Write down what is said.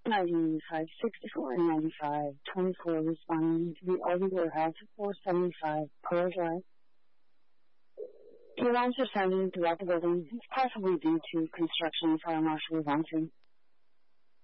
1995, 64 and 95, 24 responding to the Aldi Warehouse, 475 Pearl Drive. The alarms are sounding throughout the building, possibly due to construction. Fire Marshal is on scene.